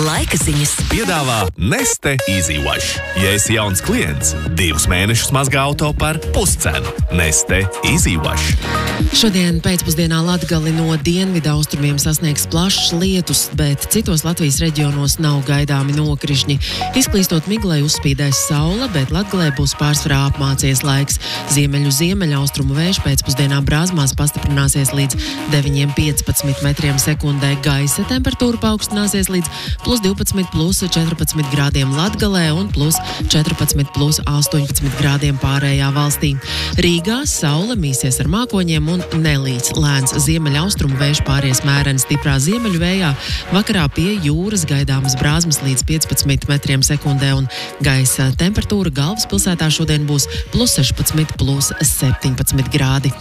Laika ziņas piedāvā Neste Easy Wash. Ja esi jauns klients, 2 mēnešus mazgā auto par puscenu. Neste Easy Wash. Šodien pēcpusdienā Latgali no dienvidaustrumiem sasniegs plašs lietus, bet citos Latvijas reģionos nav gaidāmi nokrišņi. Izklīstot miglai uzspīdēs saule, bet Latgalē būs pārsvarā apmācies laiks. Ziemeļaustrumu vējš pēcpusdienā Brāzmās pastiprināsies līdz 9,15 metriem sekundē. Gaisa temperatūra paaugstināsies līdz +12, +14 grādiem Latgalē un +14, +18 grādiem pārējā valstī. Rīgā saule mīsies ar mākoņiem un nelīdz. Lēns ziemeļaustrumu vējš pāries mēreni stiprā ziemeļu vējā. Vakarā pie jūras gaidāmas Brāzmas līdz 15 metriem sekundē un gaisa temperatūra galvaspilsētā šodien būs +16, +17 grādi.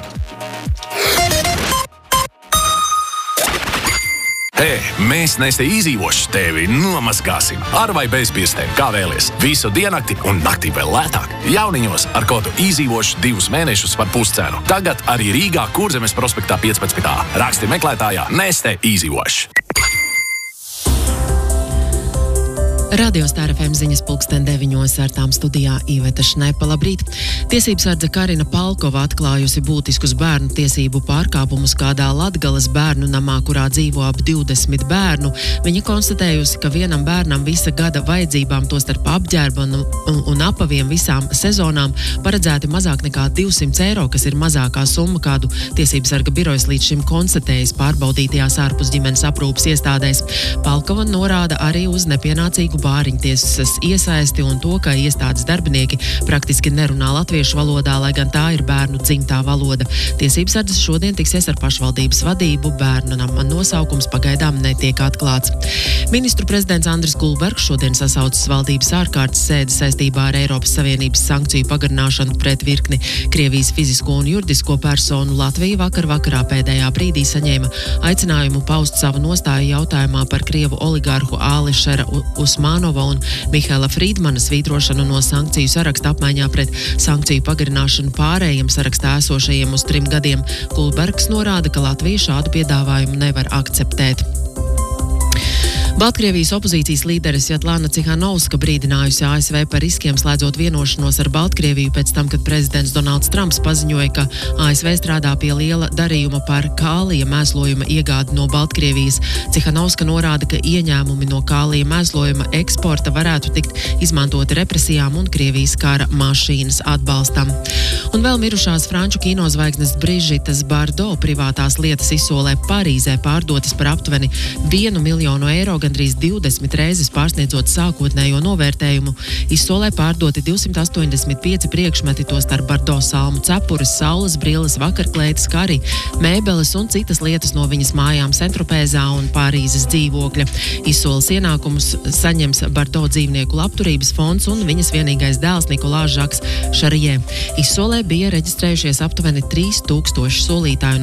Mēs Neste Easy Wash tevi nomazgāsim. Ar vai bez pirkstiem, kā vēlies. Visu diennakti un naktī vēl lētāk. Jauniņos ar kodu Easy Wash 2 mēnešus par puscenu. Tagad arī Rīgā Kurzemes prospektā 15. Raksti meklētājā Neste Easy Wash. Radio Star FM ziņas 9:00 ar tām studijā Iveta Šnepa. Labrīt! Tiesībsardze Karina Palkova atklājusi būtiskus bērnu tiesību pārkāpumus kādā Latgales bērnu namā, kurā dzīvo ap 20 bērnu. Viņa konstatējusi, ka vienam bērnam visa gada vajadzībām, tostarp apģērba un apaviem visām sezonām, paredzēti mazāk nekā 200 eiro, kas ir mazākā summa, kādu tiesībsarga birojas līdz šim konstatējis pārbaudītajās ārpus ģimenes aprūpes iestādēs. Palkova norāda arī uz nepienācīgu bāriņtiesas iesaisti un to, ka iestādes darbinieki praktiski nerunā latviešu valodā, lai gan tā ir bērnu dzimtā valoda. Tiesībsardzes šodien tiksies ar pašvaldības vadību, bērnu nama nosaukums pagaidām netiek atklāts. Ministru prezidents Andris Kulbergs šodien sasaucis valdības ārkārtas sēdi saistībā ar Eiropas Savienības sankciju pagarināšanu pret virkni Krievijas fizisko un juridisko personu. Latvija vakarā pēdējā brīdī saņēma aicinājumu paust savu nostāju jautājumā par Krievu oligārhu Ālišera Usmanova un Mihaila Friedmana svītrošanu no sankciju saraksta apmaiņā pret sankciju pagarināšanu pārējiem sarakstā esošajiem uz 3 gadiem. Kulbergs norāda, ka Latvija šādu piedāvājumu nevar akceptēt. Baltkrievijas opozīcijas līderis Svetlana Cihanovska brīdinājusi ASV par riskiem slēdzot vienošanos ar Baltkrieviju pēc tam, kad prezidents Donalds Trumps paziņoja, ka ASV strādā pie liela darījuma par kālija mēslojuma iegādi no Baltkrievijas. Cihanovska norāda, ka ieņēmumi no kālija mēslojuma eksporta varētu tikt izmantoti represijām un Krievijas kara mašīnas atbalstam. Un vēl mirušās franču kinozvaigznes Brigitas Bardot privātās lietas izsolē Parīzē pārdotas par aptuveni 1 miljonu eiro, gandrīz 20 reizes pārsniedzot sākotnējo novērtējumu. Izsolē pārdoti 285 priekšmeti, tostarp Bardot salmu cepures, saules brilles, vakarkleites, kā arī mēbeles un citas lietas no viņas mājām Sentropēzā un Parīzes dzīvokļa. Izsoles ienākumus saņems Bardot dzīvnieku labturības fonds un viņas vienīgais dēls Nikolā Žaks Šarjē. Izsolē bija reģistrējušies aptuveni 3000 solītāju